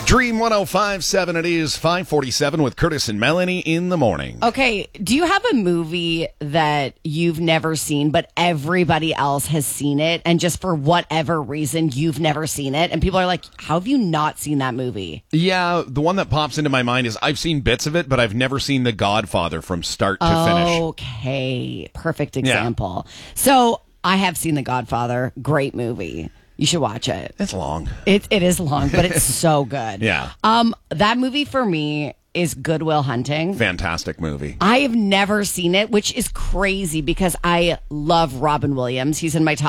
Dream 105.7, it is 5:47 with Curtis and Melanie in the morning. Okay, do you have a movie that you've never seen, but everybody else has seen it, and just for whatever reason, you've never seen it, and people are like, how have you not seen that movie? Yeah, the one that pops into my mind is I've seen bits of it, but I've never seen The Godfather from start to finish. Okay, perfect example. Yeah. So, I have seen The Godfather. Great movie. You should watch it. It's long. It is long, but it's so good. Yeah. That movie for me is Good Will Hunting. Fantastic movie. I have never seen it, which is crazy because I love Robin Williams. He's in my top